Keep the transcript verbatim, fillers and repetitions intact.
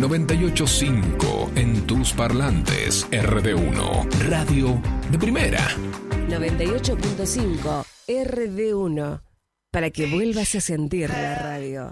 noventa y ocho punto cinco en tus parlantes. R D uno, radio de primera. noventa y ocho punto cinco R D uno, para que vuelvas a sentir la radio.